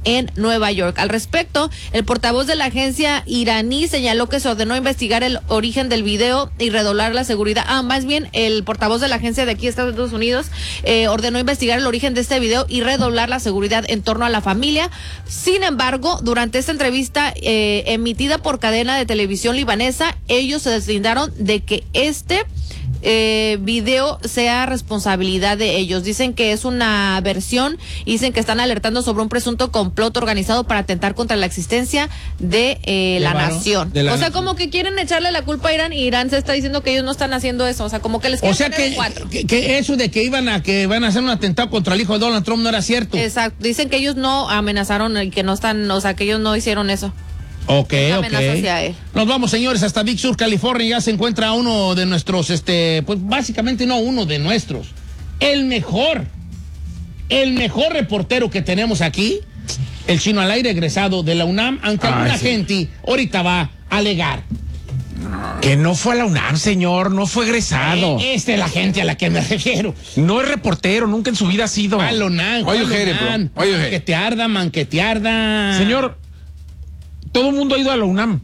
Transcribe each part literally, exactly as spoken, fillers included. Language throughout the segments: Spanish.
en Nueva York. Al respecto, el portavoz de la agencia iraní señaló que se ordenó investigar el origen del video y redoblar la seguridad. Ah, más bien, el portavoz de la agencia de aquí de Estados Unidos eh, ordenó investigar el origen de este video y redoblar la seguridad en torno a la familia. Sin embargo, durante esta entrevista eh, emitida por cadena de televisión libanesa, ellos se deslindaron de que este Eh, video sea responsabilidad de ellos. Dicen que es una versión, dicen que están alertando sobre un presunto complot organizado para atentar contra la existencia de eh, la nación. De la o sea, nación. Como que quieren echarle la culpa a Irán y Irán se está diciendo que ellos no están haciendo eso. O sea, como que les quieren O sea, que, que, que eso de que iban a que van a hacer un atentado contra el hijo de Donald Trump no era cierto. Exacto. Dicen que ellos no amenazaron y que no están, o sea, que ellos no hicieron eso. Ok, ok. Nos vamos, señores, hasta Big Sur, California. Ya se encuentra uno de nuestros, este, pues básicamente no uno de nuestros, el mejor, el mejor reportero que tenemos aquí, el Chino al Aire, egresado de la UNAM, aunque Ay, alguna sí. gente ahorita va a alegar. Que no fue a la UNAM, señor, no fue egresado. Eh, esta es la gente a la que me refiero. No es reportero, nunca en su vida ha sido. A la UNAM, Oye, UNAM. Que te arda, man, que te arda. Señor, todo el mundo ha ido a la UNAM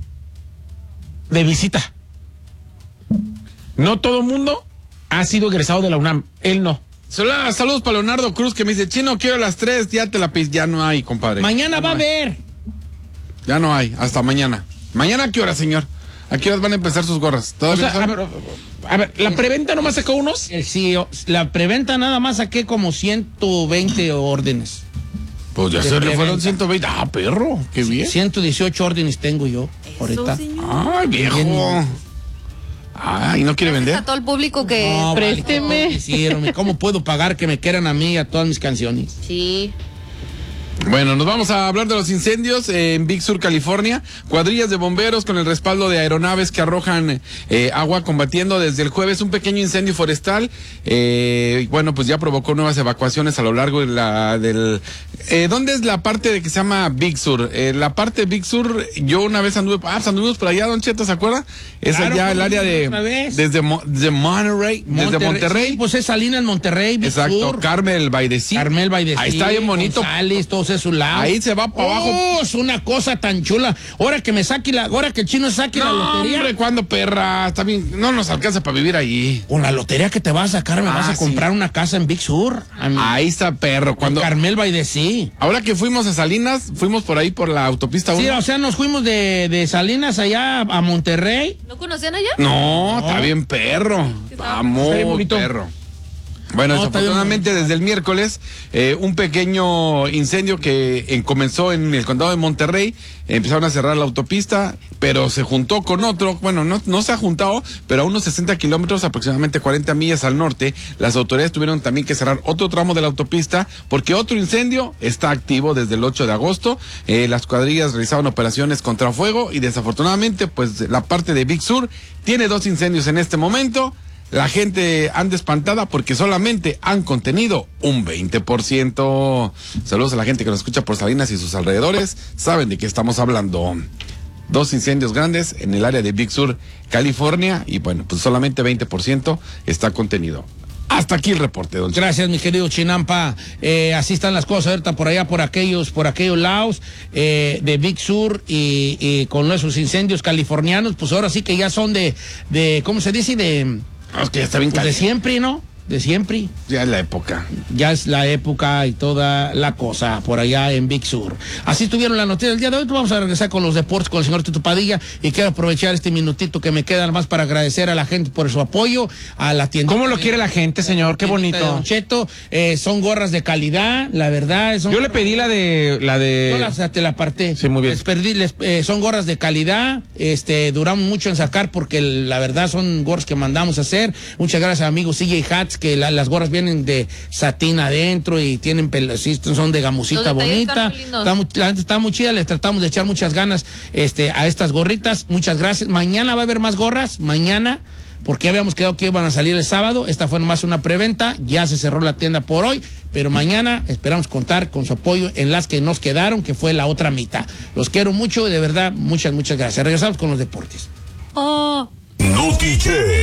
de visita. No todo el mundo ha sido egresado de la UNAM. Él no. Saludos para Leonardo Cruz, que me dice, Chino, quiero a las tres, ya te la pis, ya no hay, compadre. Mañana ya va no a haber. Ya no hay, hasta mañana. ¿Mañana a qué hora, señor? ¿A qué horas van a empezar sus gorras? O sea, a, ver, a ver, ¿la preventa nomás sacó unos? El sí, la preventa nada más saqué como ciento veinte órdenes. Pues ya se le fueron ciento veinte. Ah, perro, qué bien. ciento dieciocho órdenes tengo yo ahorita. Ay, viejo. Bien. Ay, ¿no quiere vender? A todo el público que no, présteme. Vale, ¿cómo puedo pagar que me quieran a mí y a todas mis canciones? Sí. Bueno, nos vamos a hablar de los incendios en Big Sur, California. Cuadrillas de bomberos con el respaldo de aeronaves que arrojan eh, agua combatiendo desde el jueves un pequeño incendio forestal. Eh, bueno, pues ya provocó nuevas evacuaciones a lo largo de la del... Eh, ¿Dónde es la parte de que se llama Big Sur? Eh, la parte de Big Sur, yo una vez anduve... Ah, pues anduvimos por allá, Don Cheto, ¿se acuerda? Es claro, allá el área de... Desde Mo, de Monterrey, Monterrey, desde Monterrey. Sí, pues es Salinas, Monterrey, Big Exacto, Sur. Carmel Baidecí. Carmel Baidecí. Ahí está bien bonito. González, todos esos lados. Ahí se va para oh, abajo. Es una cosa tan chula. Ahora que me saque la, ahora que el Chino saque no, la lotería. Hombre, ¿cuándo, perra? Está bien, no nos alcanza para vivir ahí. Con la lotería que te vas a sacar, me ah, vas a comprar sí. una casa en Big Sur. Ahí está, perro. Cuando Carmel Baidecí. Ahora que fuimos a Salinas, fuimos por ahí por la autopista uno. Sí, o sea, nos fuimos de, de Salinas allá a Monterrey. ¿No conocían allá? No, no. Está bien, perro. Vamos, perro. Bueno, no, desafortunadamente desde el miércoles, eh, un pequeño incendio que eh, comenzó en el condado de Monterrey, eh, empezaron a cerrar la autopista, pero se juntó con otro, bueno, no, no se ha juntado, pero a unos sesenta kilómetros, aproximadamente cuarenta millas al norte, las autoridades tuvieron también que cerrar otro tramo de la autopista, porque otro incendio está activo desde el ocho de agosto, eh, las cuadrillas realizaron operaciones contra fuego y desafortunadamente, pues la parte de Big Sur tiene dos incendios en este momento. La gente anda espantada porque solamente han contenido un veinte por ciento. Saludos a la gente que nos escucha por Salinas y sus alrededores. Saben de qué estamos hablando. Dos incendios grandes en el área de Big Sur, California. Y bueno, pues solamente veinte por ciento está contenido. Hasta aquí el reporte, don Chico. Gracias, mi querido Chinampa. Eh, así están las cosas ahorita por allá, por aquellos, por aquellos lados eh, de Big Sur y, y con esos incendios californianos, pues ahora sí que ya son de, de ¿cómo se dice? De... No, es que ya está bien pues de siempre, ¿no? De siempre. Ya es la época. Ya es la época y toda la cosa por allá en Big Sur. Así estuvieron las noticias del día de hoy. Vamos a regresar con los deportes con el señor Tito Padilla y quiero aprovechar este minutito que me queda nada más para agradecer a la gente por su apoyo, a la tienda. ¿Cómo lo quiere la gente, señor? Qué bonito. Don Cheto, eh, son gorras de calidad, la verdad. Son Yo le pedí la de... la de... No, las, te la aparté. Sí, muy bien. Les perdí, les, eh, son gorras de calidad, este, duramos mucho en sacar porque el, la verdad son gorras que mandamos a hacer. Muchas gracias a amigos C J Hats, que la, las gorras vienen de satín adentro y tienen pelecitos, son de gamusita bonita. Está muy, la gente está muy chida, les tratamos de echar muchas ganas este, a estas gorritas. Muchas gracias. Mañana va a haber más gorras, mañana, porque ya habíamos quedado que iban a salir el sábado. Esta fue nomás una preventa, ya se cerró la tienda por hoy, pero mañana esperamos contar con su apoyo en las que nos quedaron, que fue la otra mitad. Los quiero mucho, de verdad, muchas, muchas gracias. Regresamos con los deportes. Oh. Noti J.